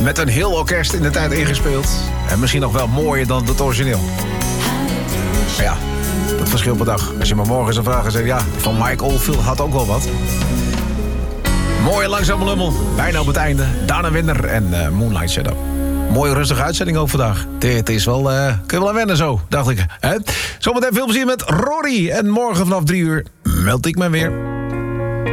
Met een heel orkest in de tijd ingespeeld. En misschien nog wel mooier dan het origineel. Maar ja, dat verschilt per dag. Als je me morgen zou vragen, zeg ja, van Mike Oldfield had ook wel wat. Mooie langzame lummel. Bijna op het einde. Dana Winner en Moonlight Shadow. Mooie rustige uitzending ook vandaag. Dit is wel, kun je wel aan wennen zo, dacht ik. Zometeen veel plezier met Rory. En morgen vanaf 3 uur meld ik me weer.